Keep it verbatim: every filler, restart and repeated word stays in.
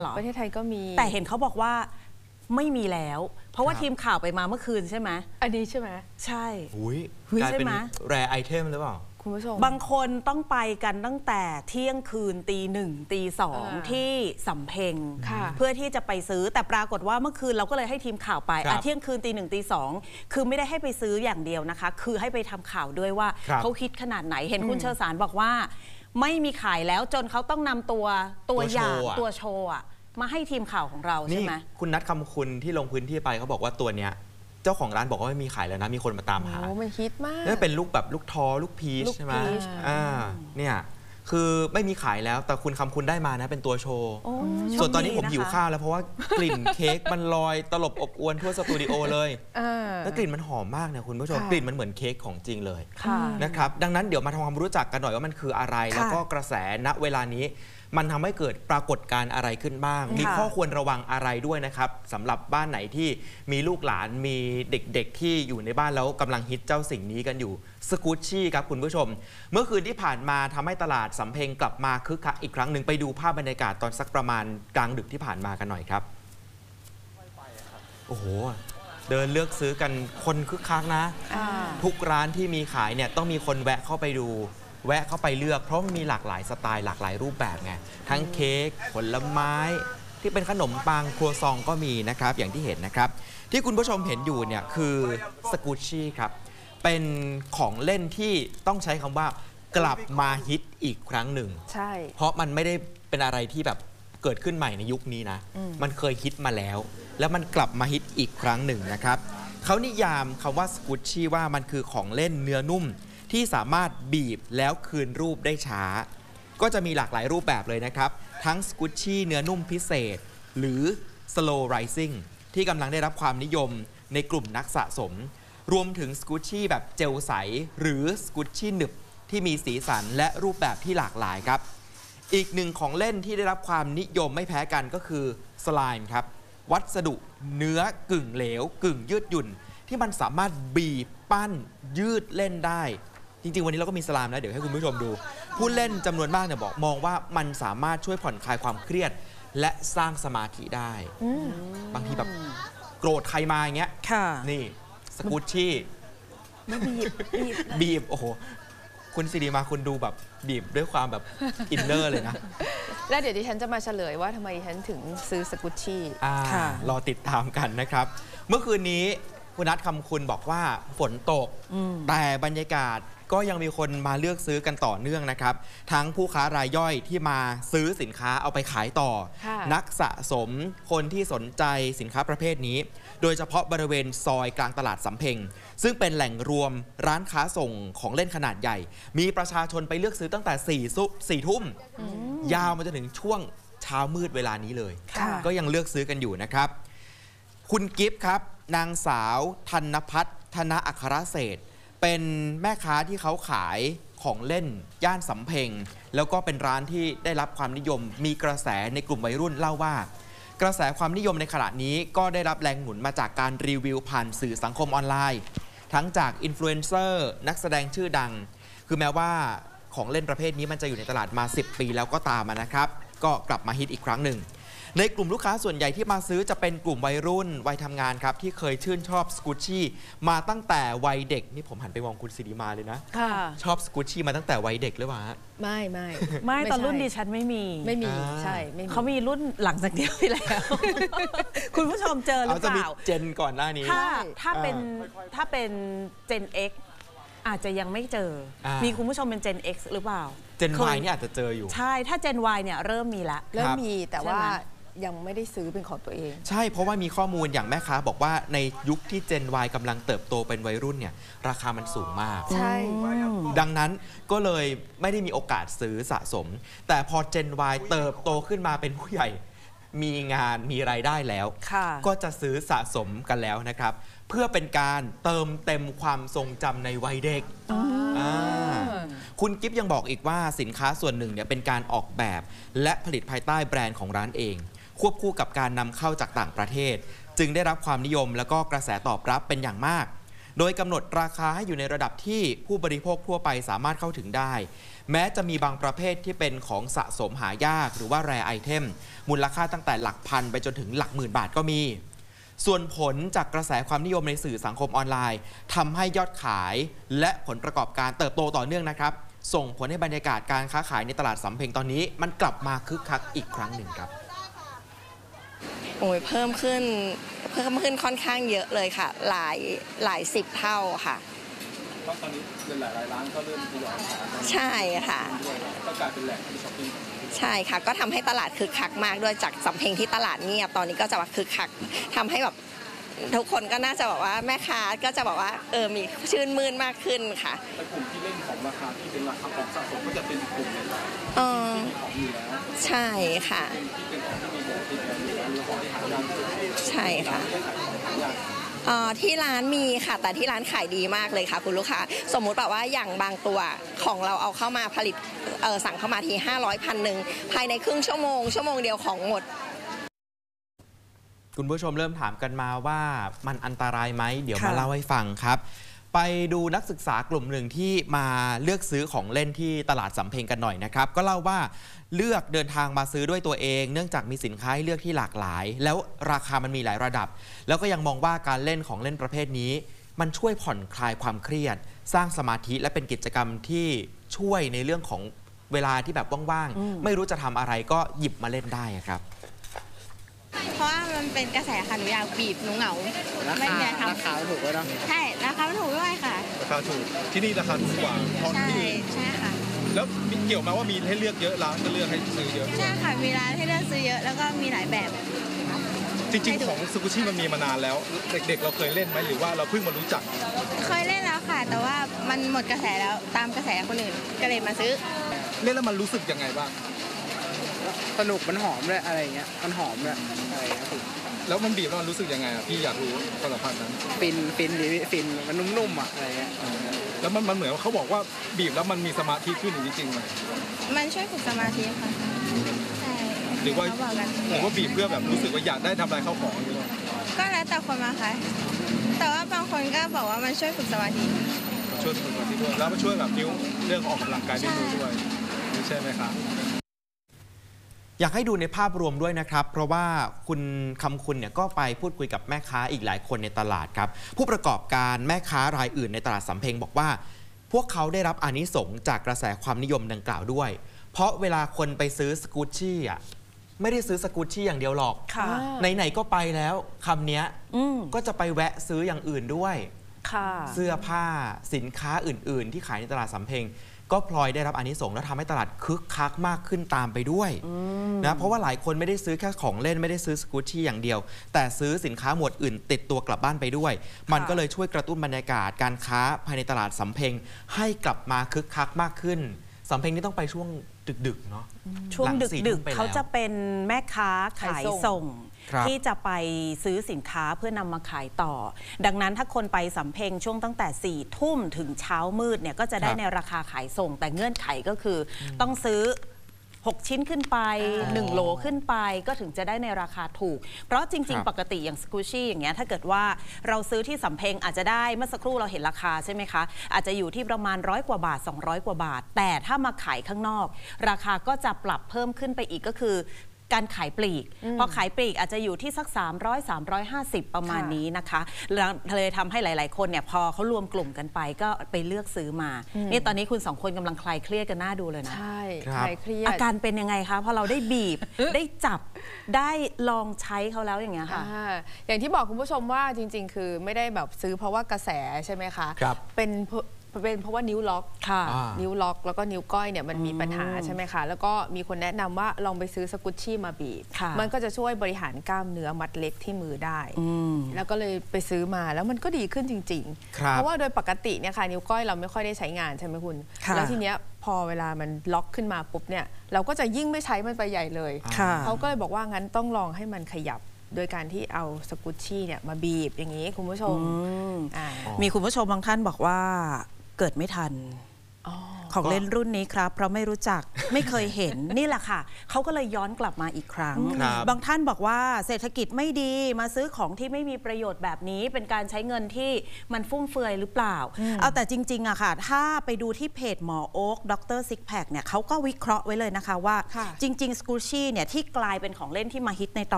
ประเทศไทยก็มีแต่เห็นเขาบอกว่าไม่มีแล้วเพราะว่าทีมข่าวไปมาเมื่อคืนใช่ไหมอันนี้ใช่ไหมใช่กลายเป็นแรร์ไอเทมหรือเปล่าคุณผู้ชมบางคนต้องไปกันตั้งแต่เที่ยงคืนตีหนึ่งตีสองที่สำเพ็งเพื่อที่จะไปซื้อแต่ปรากฏว่าเมื่อคืนเราก็เลยให้ทีมข่าวไปเที่ยงคืนตีหนึ่งตีสองคือไม่ได้ให้ไปซื้ออย่างเดียวนะคะคือให้ไปทำข่าวด้วยว่าเขาฮิตขนาดไหนเห็นคุณเชอสารบอกว่าไม่มีขายแล้วจนเขาต้องนำตัวตัวอย่างตัวโชว์มาให้ทีมข่าวของเราใช่ไหมคุณนัทคำคุณที่ลงพื้นที่ไปเขาบอกว่าตัวเนี้ยเจ้าของร้านบอกว่าไม่มีขายแล้วนะมีคนมาตามหาโอ้มันฮิตมากนี่เป็นลูกแบบลูกทอลูกพีชใช่ไหมอ่าเนี่ยคือไม่มีขายแล้วแต่คุณคำคุณได้มานะเป็นตัวโชว์ส่วนตอนนี้ผมหิวข้าวแล้วเพราะว่ากลิ่นเค้กมันลอยตลบอบอวนทั่วสตูดิโอเลยแล้วกลิ่นมันหอมมากเนี่ยคุณผู้ชมกลิ่นมันเหมือนเค้กของจริงเลยนะครับดังนั้นเดี๋ยวมาทำความรู้จักกันหน่อยว่ามันคืออะไรแล้วก็กระแสณเวลานี้มันทำให้เกิดปรากฏการณ์อะไรขึ้นบ้างมีข้อควรระวังอะไรด้วยนะครับสำหรับบ้านไหนที่มีลูกหลานมีเด็กๆที่อยู่ในบ้านแล้วกำลังฮิตเจ้าสิ่งนี้กันอยู่สกูชชี่ครับคุณผู้ชมเมื่อคืนที่ผ่านมาทำให้ตลาดสำเพ็งกลับมาคึกคักอีกครั้งหนึ่งไปดูภาพบรรยากาศตอนสักประมาณกลางดึกที่ผ่านมากันหน่อยครับโอ้โหเดินเลือกซื้อกันคนคึกคักนะทุกร้านที่มีขายเนี่ยต้องมีคนแวะเข้าไปดูแวะเข้าไปเลือกเพราะมันมีหลากหลายสไตล์หลากหลายรูปแบบไงทั้งเค้กผลไม้ที่เป็นขนมปังครัวซองก็มีนะครับอย่างที่เห็นนะครับที่คุณผู้ชมเห็นอยู่เนี่ยคือสกูชชี่ครับเป็นของเล่นที่ต้องใช้คำว่ากลับมาฮิตอีกครั้งหนึ่งใช่เพราะมันไม่ได้เป็นอะไรที่แบบเกิดขึ้นใหม่ในยุคนี้นะมันเคยฮิตมาแล้วแล้วมันกลับมาฮิตอีกครั้งหนึ่งนะครับเขานิยามคำว่าสกูชชี่ว่ามันคือของเล่นเนื้อนุ่มที่สามารถบีบแล้วคืนรูปได้ช้าก็จะมีหลากหลายรูปแบบเลยนะครับทั้งสกูชชี่เนื้อนุ่มพิเศษหรือ slow rising ที่กำลังได้รับความนิยมในกลุ่มนักสะสมรวมถึงสกูชชี่แบบเจลใสหรือสกูชชี่หนึบที่มีสีสันและรูปแบบที่หลากหลายครับอีกหนึ่งของเล่นที่ได้รับความนิยมไม่แพ้กันก็คือสไลม์ครับวัสดุเนื้อกึ่งเหลวกึ่งยืดหยุ่นที่มันสามารถบีบปั้นยืดเล่นได้จริงๆวันนี้เราก็มีสไลม์นะเดี๋ยวให้คุณผู้ชมดูผู้เล่นจำนวนมากเนี่ยบอกมองว่ามันสามารถช่วยผ่อนคลายความเครียดและสร้างสมาธิได้บางทีแบบโกรธใครมาอย่างเงี้ยนี่สกูชชี่บีบบีบโอ้โหคุณสิริมาคุณดูแบบบีบด้วยความแบบอินเนอร์เลยนะแล้วเดี๋ยวดิฉันจะมาเฉลยว่าทำไมดิฉันถึงซื้อสกูชชี่รอติดตามกันนะครับเมื่อคืนนี้คุณนัทคำคุณบอกว่าฝนตกแต่บรรยากาศก็ยังมีคนมาเลือกซื้อกันต่อเนื่องนะครับทั้งผู้ค้ารายย่อยที่มาซื้อสินค้าเอาไปขายต่อนักสะสมคนที่สนใจสินค้าประเภทนี้โดยเฉพาะบริเวณซอยกลางตลาดสำเพ็งซึ่งเป็นแหล่งรวมร้านค้าส่งของเล่นขนาดใหญ่มีประชาชนไปเลือกซื้อตั้งแต่สี่ซุสี่ทุ่มยาวมาจนถึงช่วงเช้ามืดเวลานี้เลยก็ยังเลือกซื้อกันอยู่นะครับคุณกิฟต์ครับนางสาวธนภัทรธนอัครเศรษฐ์เป็นแม่ค้าที่เขาขายของเล่นย่านสำเพ็งแล้วก็เป็นร้านที่ได้รับความนิยมมีกระแสในกลุ่มวัยรุ่นเล่าว่ากระแสความนิยมในขณะนี้ก็ได้รับแรงหนุนมาจากการรีวิวผ่านสื่อสังคมออนไลน์ทั้งจากอินฟลูเอนเซอร์นักแสดงชื่อดังคือแม้ว่าของเล่นประเภทนี้มันจะอยู่ในตลาดมาสิบปีแล้วก็ตามนะครับก็กลับมาฮิตอีกครั้งหนึ่งในกลุ่มลูกค้าส่วนใหญ่ที่มาซื้อจะเป็นกลุ่มวัยรุ่นวัยทำงานครับที่เคยชื่นชอบสกูชชี่มาตั้งแต่วัยเด็กนี่ผมหันไปมองคุณสิริมาเลยนะชอบสกูชชี่มาตั้งแต่วัยเด็กหรือเปล่าไม่ไม่ไม่ตอนรุ่นดิฉันไม่มีไม่มีใช่เขามีรุ่นหลังจากเดียวไปแล้วคุณผู้ชมเจอหรือเปล่าเจนก่อนหน้านี้ถ้าถ้าเป็นถ้าเป็นเจน X อาจจะยังไม่เจอมีคุณผู้ชมเป็น Gen X หรือเปล่า Gen Y นี่อาจจะเจออยู่ใช่ถ้า Gen Y เนี่ยเริ่มมีละเริ่มมีแต่ว่ายังไม่ได้ซื้อเป็นของตัวเองใช่เพราะว่ามีข้อมูลอย่างแม่ค้าบอกว่าในยุคที่ Gen Y กำลังเติบโตเป็นวัยรุ่นเนี่ยราคามันสูงมากใช่ดังนั้นก็เลยไม่ได้มีโอกาสซื้อสะสมแต่พอ Gen Y เติบโตขึ้นมาเป็นผู้ใหญ่มีงานมีรายได้แล้วก็จะซื้อสะสมกันแล้วนะครับเพื่อเป็นการเติมเต็มความทรงจำในวัยเด็กคุณกิฟต์ยังบอกอีกว่าสินค้าส่วนหนึ่งเนี่ยเป็นการออกแบบและผลิตภายใต้แบรนด์ของร้านเองควบคู่กับการนำเข้าจากต่างประเทศจึงได้รับความนิยมและก็กระแสตอบรับเป็นอย่างมากโดยกำหนดราคาให้อยู่ในระดับที่ผู้บริโภคทั่วไปสามารถเข้าถึงได้แม้จะมีบางประเภทที่เป็นของสะสมหายากหรือว่าแรร์ไอเทมมูลค่าตั้งแต่หลักพันไปจนถึงหลักหมื่นบาทก็มีส่วนผลจากกระแสความนิยมในสื่อสังคมออนไลน์ทำให้ยอดขายและผลประกอบการเติบโตต่อเนื่องนะครับส่งผลให้บรรยากาศการค้าขายในตลาดสำเพ็งตอนนี้มันกลับมาคึกคักอีกครั้งหนึ่งครับโอ้ยเพิ่มขึ้นเพิ่มขึ้นค่อนข้างเยอะเลยค่ะหลายหลายสิบเท่าค่ะเพราะตอนนี้หลายร้านก็เริ่มทยอยมาใช่ค่ะก็กลายเป็นแหล่งที่ช้อปปิ้งใช่ค่ะก็ทำให้ตลาดคึกคักมากด้วยจากสำเพ็งที่ตลาดเงียบตอนนี้ก็จะว่าคึกคักทำให้แบบทุกคนก็น่าจะบอกว่าแม่ค้าก็จะบอกว่าเออมีชื่นมื่นมากขึ้นค่ะแต่กลุ่มที่เล่นของราคาที่เป็นราคาของสะสมก็จะเป็นกลุ่มในร้านเออที่มีของอยู่แล้วใช่ค่ะที่เป็นของที่มีของติดกันอยู่แล้วหรือของที่หายากใช่ค่ะอ๋อที่ร้านมีค่ะแต่ที่ร้านขายดีมากเลยค่ะคุณลูกค้าสมมุติแบบว่าอย่างบางตัวของเราเอาเข้ามาผลิตเออสั่งเข้ามาทีห้าร้อยพันหนึ่งภายในครึ่งชั่วโมงชั่วโมงเดียวของหมดคุณผู้ชมเริ่มถามกันมาว่ามันอันตรายไหมเดี๋ยวมาเล่าให้ฟังครับไปดูนักศึกษากลุ่มหนึ่งที่มาเลือกซื้อของเล่นที่ตลาดสำเพ็งกันหน่อยนะครับก็เล่าว่าเลือกเดินทางมาซื้อด้วยตัวเองเนื่องจากมีสินค้าให้เลือกที่หลากหลายแล้วราคามันมีหลายระดับแล้วก็ยังมองว่าการเล่นของเล่นประเภทนี้มันช่วยผ่อนคลายความเครียดสร้างสมาธิและเป็นกิจกรรมที่ช่วยในเรื่องของเวลาที่แบบว่างๆไม่รู้จะทำอะไรก็หยิบมาเล่นได้ครับเพราะว่ามันเป็นกระแสค่ะหนูอยากบีบหนูเหงาไม่มีอะไรทำราคาถูกด้วยนะใช่ราคาถูกด้วยค่ะราคาถูกที่นี่ราคาถูกกว่าท้องที่ใช่ค่ะแล้วมีเกี่ยวมาว่ามีให้เลือกเยอะร้านก็เลือกให้ซื้อเยอะใช่ค่ะมีร้านให้เลือกซื้อเยอะแล้วก็มีหลายแบบจริงๆของซูกุชิมันมีมานานแล้วเด็กๆเราเคยเล่นไหมหรือว่าเราเพิ่งมารู้จักเคยเล่นแล้วค่ะแต่ว่ามันหมดกระแสแล้วตามกระแสคนอื่นก็เลยมาซื้อเล่นแล้วมันรู้สึกยังไงบ้างสนุกมันหอมด้วยอะไรเงี้ยมันหอมด้วยอะไรเงี้ยแล้วมันบีบแล้วมันรู้สึกยังไงอ่ะพี่อยากรู้ความสัมพันธ์นั้นฟินฟินดีฟินมันนุ่มๆอ่ะอะไรเงี้ยแล้วมันมันเหมือนเขาบอกว่าบีบแล้วมันมีสมาธิขึ้นจริงๆไหมมันช่วยฝึกสมาธิค่ะใช่หรือว่าหรือว่าบีบเพื่อแบบรู้สึกว่าอยากได้ทำลายข้าวของหรือว่าก็แล้วแต่คนมาค่ะแต่ว่าบางคนก็บอกว่ามันช่วยฝึกสมาธิช่วยฝึกสมาธิด้วยแล้วมันช่วยแบบนิ้วเรื่องออกกำลังกายด้วยด้วยใช่ไหมครับอยากให้ดูในภาพรวมด้วยนะครับเพราะว่าคุณคำคุณเนี่ยก็ไปพูดคุยกับแม่ค้าอีกหลายคนในตลาดครับผู้ประกอบการแม่ค้ารายอื่นในตลาดสำเพ็งบอกว่าพวกเขาได้รับอานิสงส์จากกระแสความนิยมดังกล่าวด้วยเพราะเวลาคนไปซื้อสกูชี่อ่ะไม่ได้ซื้อสกูชี่อย่างเดียวหรอกไหนๆก็ไปแล้วคำนี้ก็จะไปแวะซื้ออย่างอื่นด้วยเสื้อผ้าสินค้าอื่นๆที่ขายในตลาดสำเพ็งก็พลอยได้รับอานิสงส์และทำให้ตลาดคึกคักมากขึ้นตามไปด้วยนะเพราะว่าหลายคนไม่ได้ซื้อแค่ของเล่นไม่ได้ซื้อสกูตชี่อย่างเดียวแต่ซื้อสินค้าหมวดอื่นติดตัวกลับบ้านไปด้วยมันก็เลยช่วยกระตุ้นบรรยากาศการค้าภายในตลาดสำเพ็งให้กลับมาคึกคักมากขึ้นสำเพ็งนี่ต้องไปช่วงดึกๆเนาะช่วงดึกๆเขาจะเป็นแม่ค้าขายส่งที่จะไปซื้อสินค้าเพื่อนำมาขายต่อดังนั้นถ้าคนไปสำเพ็งช่วงตั้งแต่สี่ทุ่มถึงเช้ามืดเนี่ยก็จะได้ในราคาขายส่งแต่เงื่อนไขก็คือต้องซื้อหกชิ้นขึ้นไปหนึ่งโลขึ้นไปก็ถึงจะได้ในราคาถูกเพราะจริงๆปกติอย่างสกูชี่อย่างเงี้ยถ้าเกิดว่าเราซื้อที่สำเพ็งอาจจะได้เมื่อสักครู่เราเห็นราคาใช่ไหมคะอาจจะอยู่ที่ประมาณร้อยกว่าบาทสองร้อยกว่าบาทแต่ถ้ามาขายข้างนอกราคาก็จะปรับเพิ่มขึ้นไปอีกก็คือการขายปลีกพอขายปลีกอาจจะอยู่ที่สักสามร้อย สามร้อยห้าสิบประมาณนี้นะคะแล้วเลยทำให้หลายๆคนเนี่ยพอเขารวมกลุ่มกันไปก็ไปเลือกซื้อมานี่ตอนนี้คุณสองคนกำลังคลายเครียดกันน่าดูเลยนะใช่คลายเครียดอาการเป็นยังไงคะพอเราได้บีบ ได้จับได้ลองใช้เขาแล้วอย่างเงี้ยค่ะอย่างที่บอกคุณผู้ชมว่าจริงๆคือไม่ได้แบบซื้อเพราะว่ากระแสใช่ไหมคะเป็นเป็นเพราะว่านิ้วล็อกนิ้วล็อกแล้วก็นิ้วก้อยเนี่ยมันมีปัญหาใช่ไหมคะแล้วก็มีคนแนะนำว่าลองไปซื้อสกุชชี่มาบีบมันก็จะช่วยบริหารกล้ามเนื้อมัดเล็กที่มือได้แล้วก็เลยไปซื้อมาแล้วมันก็ดีขึ้นจริงๆเพราะว่าโดยปกติเนี่ยค่ะนิ้วก้อยเราไม่ค่อยได้ใช้งานใช่ไหมคุณแล้วทีเนี้ยพอเวลามันล็อกขึ้นมาปุ๊บเนี่ยเราก็จะยิ่งไม่ใช้มันไปใหญ่เลยเขาก็เลยบอกว่างั้นต้องลองให้มันขยับโดยการที่เอาสกุชชี่เนี่ยมาบีบอย่างนี้คุณผู้ชมมีคุณผู้ชมบางท่านบอกว่าเกิดไม่ทันของเล่นรุ่นนี้ครับเพราะไม่รู้จักไม่เคยเห็น นี่แหละค่ะเขาก็เลยย้อนกลับมาอีกครั้ง บางท่านบอกว่าเศรษฐกิจไม่ดีมาซื้อของที่ไม่มีประโยชน์แบบนี้เป็นการใช้เงินที่มันฟุ่มเฟือยหรือเปล่าเอาแต่จริงๆอะค่ะถ้าไปดูที่เพจหมอโอ๊คดรซิกแพคเนี่ยเขาก็วิเคราะห์ไว้เลยนะคะว่าจริงๆสกูชี่เนี่ยที่กลายเป็นของเล่นที่มาฮิตในตอน